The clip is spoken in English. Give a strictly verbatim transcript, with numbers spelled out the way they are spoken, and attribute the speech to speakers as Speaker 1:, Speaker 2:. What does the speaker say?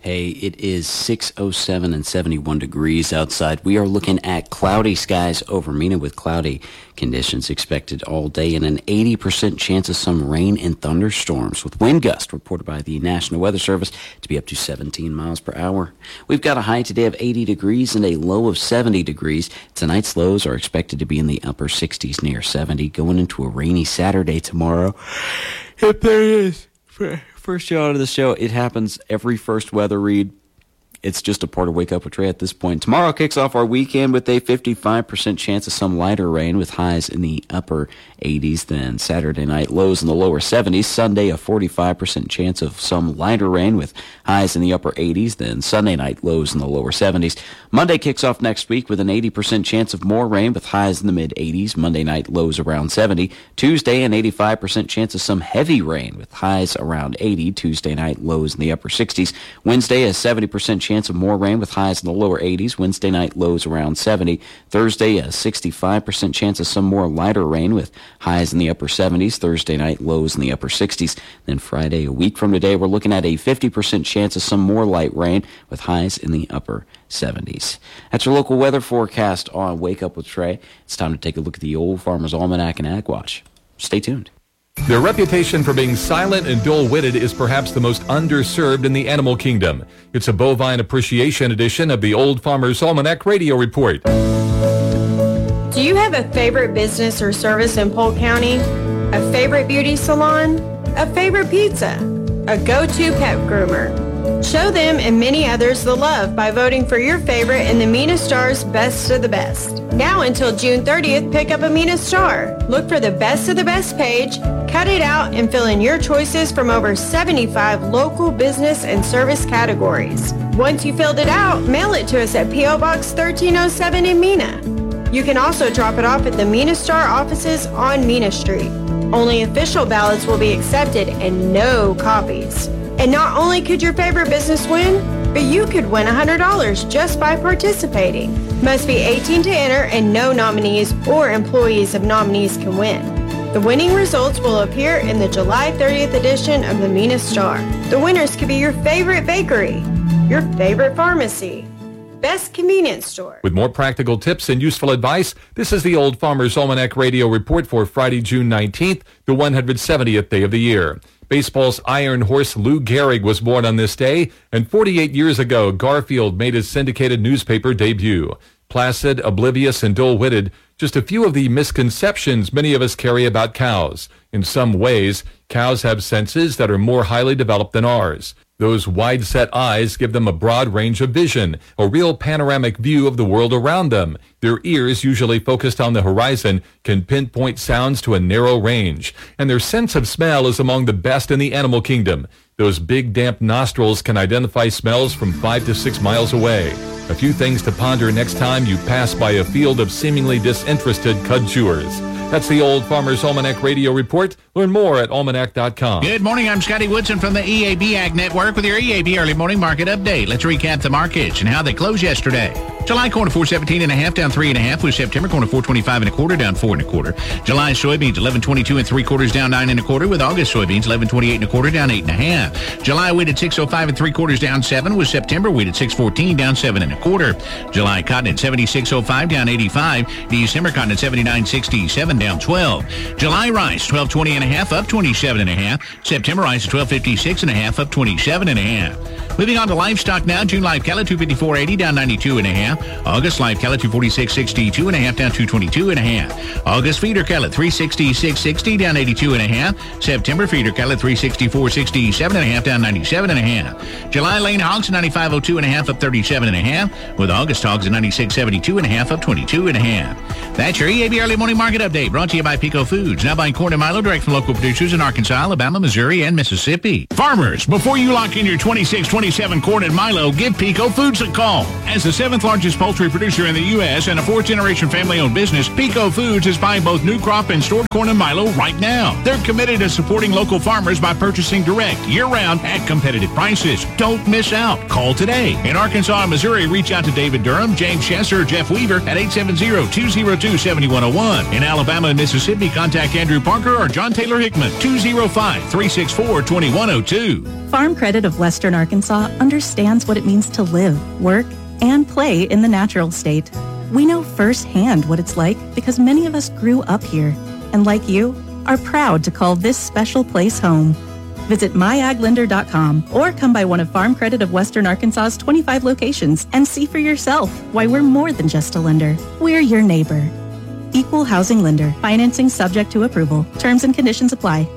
Speaker 1: Hey, it is six oh seven and seventy-one degrees outside. We are looking at cloudy skies over Mena with cloudy conditions expected all day and an eighty percent chance of some rain and thunderstorms with wind gusts reported by the National Weather Service to be up to seventeen miles per hour. We've got a high today of eighty degrees and a low of seventy degrees. Tonight's lows are expected to be in the upper sixties near seventy, going into a rainy Saturday tomorrow. If there is... First show out of the show, it happens every first weather read. It's just a part of Wake Up with Trey at this point. Tomorrow kicks off our weekend with a fifty-five percent chance of some lighter rain with highs in the upper eighties. Then Saturday night, lows in the lower seventies. Sunday, a forty-five percent chance of some lighter rain with highs in the upper eighties. Then Sunday night, lows in the lower seventies. Monday kicks off next week with an eighty percent chance of more rain with highs in the mid-eighties. Monday night, lows around seventy. Tuesday, an eighty-five percent chance of some heavy rain with highs around eighty. Tuesday night, lows in the upper sixties. Wednesday, a seventy percent chance of more rain with highs in the lower eighties. Wednesday night, lows around seventy. Thursday, a sixty-five percent chance of some more lighter rain with highs in the upper seventies. Thursday night, lows in the upper sixties. Then Friday, a week from today, we're looking at a fifty percent chance of some more light rain with highs in the upper seventies. That's your local weather forecast on Wake Up with Trey. It's time to take a look at the Old Farmer's Almanac and Ag Watch. Stay tuned.
Speaker 2: Their reputation for being silent and dull-witted is perhaps the most underserved in the animal kingdom. It's a bovine appreciation edition of the Old Farmer's Almanac Radio Report.
Speaker 3: Do you have a favorite business or service in Polk County? A favorite beauty salon? A favorite pizza? A go-to pet groomer? Show them and many others the love by voting for your favorite in the Mena Star's Best of the Best. Now until June thirtieth, pick up a Mena Star. Look for the Best of the Best page, cut it out, and fill in your choices from over seventy-five local business and service categories. Once you filled it out, mail it to us at P O Box thirteen oh seven in Mena. You can also drop it off at the Mena Star offices on Mena Street. Only official ballots will be accepted and no copies. And not only could your favorite business win, but you could win one hundred dollars just by participating. Must be eighteen to enter and no nominees or employees of nominees can win. The winning results will appear in the July thirtieth edition of the Mena Star. The winners could be your favorite bakery, your favorite pharmacy, best convenience store.
Speaker 2: With more practical tips and useful advice, this is the Old Farmer's Almanac Radio Report for Friday, June nineteenth, the one hundred seventieth day of the year. Baseball's Iron Horse Lou Gehrig was born on this day, and forty-eight years ago, Garfield made his syndicated newspaper debut. Placid, oblivious, and dull-witted, just a few of the misconceptions many of us carry about cows. In some ways, cows have senses that are more highly developed than ours. Those wide-set eyes give them a broad range of vision, a real panoramic view of the world around them. Their ears, usually focused on the horizon, can pinpoint sounds to a narrow range. And their sense of smell is among the best in the animal kingdom. Those big, damp nostrils can identify smells from five to six miles away. A few things to ponder next time you pass by a field of seemingly disinterested cud chewers. That's the Old Farmer's Almanac Radio Report. Learn more at almanac dot com.
Speaker 4: Good morning. I'm Scotty Woodson from the E A B Ag Network with your E A B Early Morning Market Update. Let's recap the markets and how they closed yesterday. July corn four seventeen and a half down three and a half, with September corn four twenty-five and a quarter down four and a quarter. July soybeans eleven twenty-two and three quarters down nine and a quarter, with August soybeans eleven twenty-eight and a quarter down eight and a half. July wheat at six oh five and three quarters down seven, with September wheat at six fourteen down seven and a quarter. July cotton at seventy-six oh five down eighty-five. December cotton at seventy-nine sixty-seven down twelve. July rice twelve twenty and a half up twenty-seven and a half. September rice at twelve fifty-six and a half up twenty-seven and a half. Moving on to livestock now. June live cattle two fifty-four eighty down ninety-two and a half. August live cattle two forty-six sixty-two and a half down two twenty-two and a half. August feeder cattle three sixty-six sixty down eighty-two and a half. September feeder cattle three sixty-four sixty-seven and a half down ninety-seven and a half. July lane hogs at ninety-five oh two and a half up thirty-seven and a half, with August hogs at ninety-six seventy-two and a half up twenty-two and a half. That's your E A B Early Morning Market Update, brought to you by Pico Foods, now buying corn and milo direct from local producers in Arkansas, Alabama, Missouri, and Mississippi. Farmers, before you lock in your twenty-six twenty-seven corn and milo, give Pico Foods a call. As the seventh largest largest poultry producer in the U S and a fourth-generation family-owned business, Pico Foods is buying both new crop and stored corn and milo right now. They're committed to supporting local farmers by purchasing direct, year-round, at competitive prices. Don't miss out. Call today. In Arkansas and Missouri, reach out to David Durham, James Chesser, or Jeff Weaver at eight seven zero, two zero two, seven one zero one. In Alabama and Mississippi, contact Andrew Parker or John Taylor Hickman, two zero five, three six four, two one zero two.
Speaker 5: Farm Credit of Western Arkansas understands what it means to live, work, and play in the natural state. We know firsthand what it's like because many of us grew up here and, like you, are proud to call this special place home. Visit my ag lender dot com or come by one of Farm Credit of Western Arkansas's twenty-five locations and see for yourself why we're more than just a lender. We're your neighbor. Equal housing lender. Financing subject to approval. Terms and conditions apply.